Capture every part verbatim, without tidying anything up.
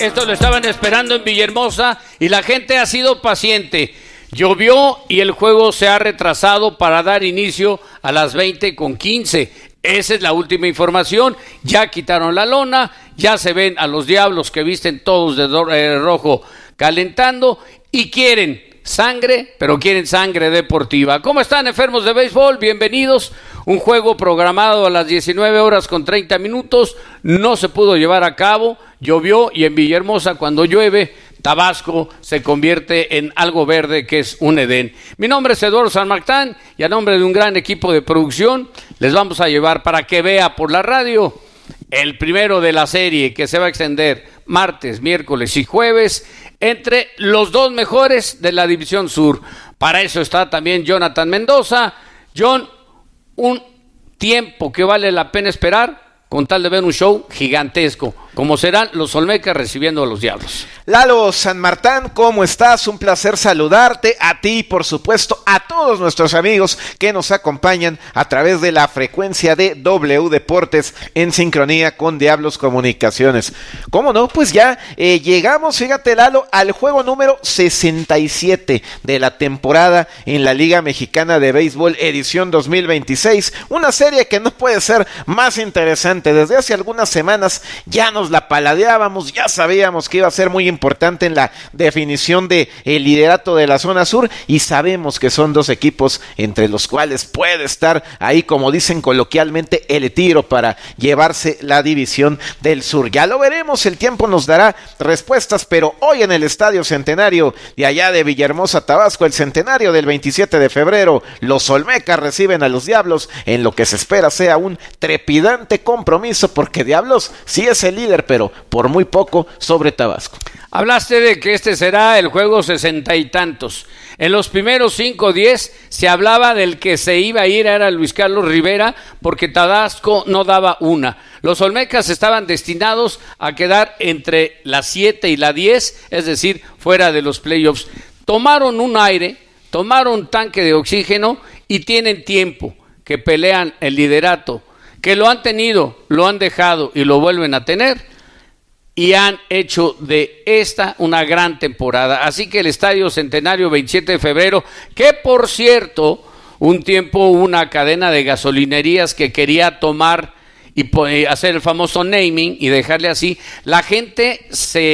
Esto lo estaban esperando en Villahermosa y la gente ha sido paciente. Llovió y el juego se ha retrasado para dar inicio a las veinte con quince. Esa es la última información. Ya quitaron la lona, ya se ven a los Diablos que visten todos de do- eh, rojo calentando y quieren sangre, pero quieren sangre deportiva. ¿Cómo están, enfermos de béisbol? Bienvenidos. Un juego programado a las diecinueve horas con treinta minutos. No se pudo llevar a cabo. Llovió y en Villahermosa, cuando llueve, Tabasco se convierte en algo verde que es un Edén. Mi nombre es Eduardo San Martín y a nombre de un gran equipo de producción les vamos a llevar para que vea por la radio el primero de la serie que se va a extender martes, miércoles y jueves entre los dos mejores de la División Sur. Para eso está también Jonathan Mendoza. John, un tiempo que vale la pena esperar con tal de ver un show gigantesco, como serán los Olmecas recibiendo a los Diablos. Lalo San Martín, ¿cómo estás? Un placer saludarte, a ti y por supuesto a todos nuestros amigos que nos acompañan a través de la frecuencia de W Deportes en sincronía con Diablos Comunicaciones. ¿Cómo no? Pues ya eh, llegamos, fíjate Lalo, al juego número sesenta y siete de la temporada en la Liga Mexicana de Béisbol edición dos mil veintiséis, una serie que no puede ser más interesante. Desde hace algunas semanas ya nos la paladeábamos, ya sabíamos que iba a ser muy importante en la definición de el liderato de la zona sur y sabemos que son dos equipos entre los cuales puede estar ahí, como dicen coloquialmente, el tiro para llevarse la división del sur. Ya lo veremos, el tiempo nos dará respuestas, pero hoy en el Estadio Centenario de allá de Villahermosa, Tabasco, el centenario del veintisiete de febrero, los Olmecas reciben a los Diablos en lo que se espera sea un trepidante compromiso, porque Diablos sí es el líder, pero por muy poco sobre Tabasco. Hablaste de que este será el juego sesenta y tantos. En los primeros cinco o diez se hablaba del que se iba a ir, era Luis Carlos Rivera, porque Tabasco no daba una. Los Olmecas estaban destinados a quedar entre la siete y la diez, es decir, fuera de los playoffs. Tomaron un aire, tomaron un tanque de oxígeno y tienen tiempo que pelean el liderato, que lo han tenido, lo han dejado y lo vuelven a tener. Y han hecho de esta una gran temporada. Así que el Estadio Centenario veintisiete de febrero, que por cierto, un tiempo hubo una cadena de gasolinerías que quería tomar y hacer el famoso naming y dejarle así. La gente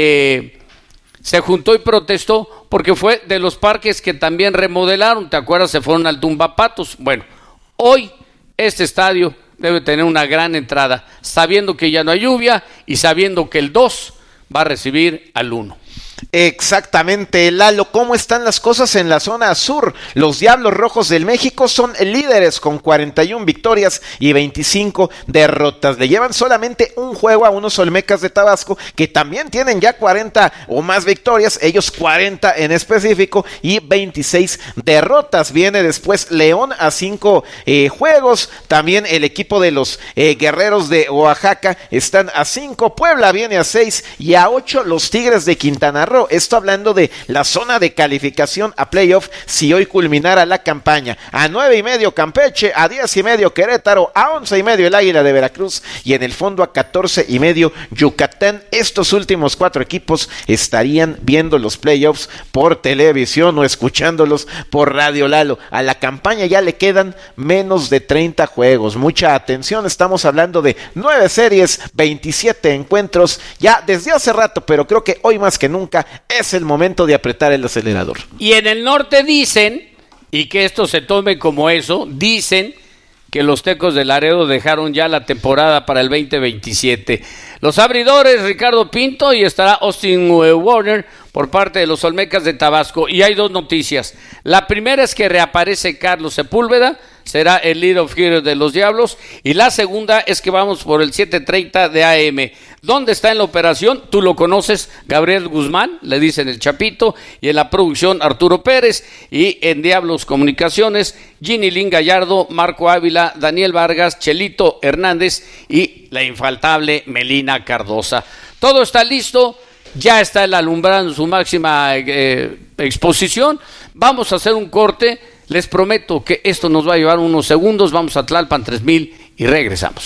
se, se juntó y protestó porque fue de los parques que también remodelaron. ¿Te acuerdas? Se fueron al Tumbapatos. Bueno, hoy este estadio debe tener una gran entrada, sabiendo que ya no hay lluvia y sabiendo que el dos va a recibir al uno. Exactamente, Lalo. ¿Cómo están las cosas en la zona sur? Los Diablos Rojos del México son líderes con cuarenta y una victorias y veinticinco derrotas. Le llevan solamente un juego a unos Olmecas de Tabasco que también tienen ya cuarenta o más victorias, ellos cuarenta en específico y veintiséis derrotas. Viene después León a cinco eh, juegos, también el equipo de los eh, Guerreros de Oaxaca están a cinco, Puebla viene a seis y a ocho los Tigres de Quintana Roo. Esto hablando de la zona de calificación a playoff si hoy culminara la campaña. A nueve y medio Campeche, a diez y medio Querétaro, a once y medio el Águila de Veracruz y en el fondo a catorce y medio Yucatán. Estos últimos cuatro equipos estarían viendo los playoffs por televisión o escuchándolos por radio, Lalo. A la campaña ya le quedan menos de treinta juegos. Mucha atención, estamos hablando de nueve series, veintisiete encuentros ya desde hace rato, pero creo que hoy más que nunca es el momento de apretar el acelerador. Y en el norte dicen, y que esto se tome como eso, dicen que los Tecos de Laredo dejaron ya la temporada para el veinte veintisiete. Los abridores, Ricardo Pinto, y estará Austin Warner por parte de los Olmecas de Tabasco. Y hay dos noticias. La primera es que reaparece Carlos Sepúlveda, será el lead of hero de los Diablos, y la segunda es que vamos por el siete treinta de A M. ¿Dónde está en la operación? Tú lo conoces, Gabriel Guzmán, le dicen el Chapito, y en la producción Arturo Pérez, y en Diablos Comunicaciones, Ginny Lin Gallardo, Marco Ávila, Daniel Vargas, Chelito Hernández y la infaltable Melina Cardosa. Todo está listo, ya está el alumbrado en su máxima eh, exposición. Vamos a hacer un corte. Les prometo que esto nos va a llevar unos segundos. Vamos a Tlalpan tres mil y regresamos.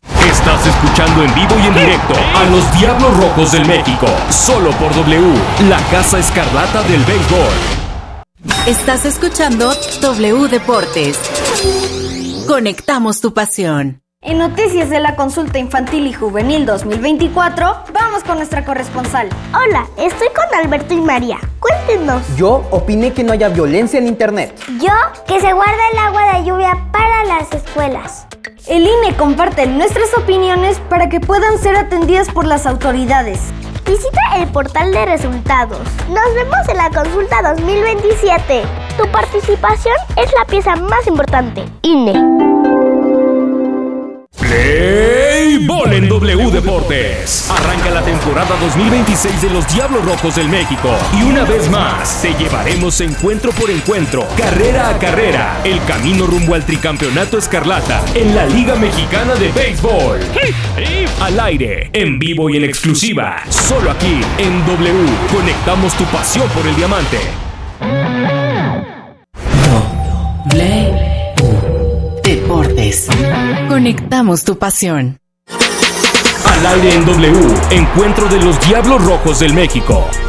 Estás escuchando en vivo y en directo a los Diablos Rojos del México, solo por W, la Casa Escarlata del béisbol. Estás escuchando W Deportes. Conectamos tu pasión. En noticias de la consulta infantil y juvenil dos mil veinticuatro, vamos con nuestra corresponsal. Hola, estoy con Alberto y María. Cuéntenos. Yo opiné que no haya violencia en internet. Yo, que se guarda el agua de lluvia para las escuelas. El I N E comparte nuestras opiniones para que puedan ser atendidas por las autoridades. Visita el portal de resultados. Nos vemos en la consulta dos mil veintisiete. Tu participación es la pieza más importante. I N E. Play Ball en W Deportes. Arranca la temporada dos mil veintiséis de los Diablos Rojos del México. Y una vez más, te llevaremos encuentro por encuentro, carrera a carrera, el camino rumbo al tricampeonato escarlata en la Liga Mexicana de Béisbol. Al aire, en vivo y en exclusiva, solo aquí en W. Conectamos tu pasión por el diamante. W Deportes. Conectamos tu pasión. Al aire en W, encuentro de los Diablos Rojos del México.